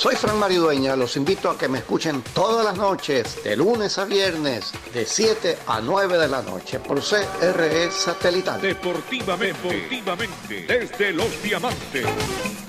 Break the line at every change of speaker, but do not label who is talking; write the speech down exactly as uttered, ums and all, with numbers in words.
Soy Fran Maridueña, los invito a que me escuchen todas las noches, de lunes a viernes, de siete a nueve de la noche, por C R E Satelital.
Deportivamente, deportivamente, desde Los Diamantes.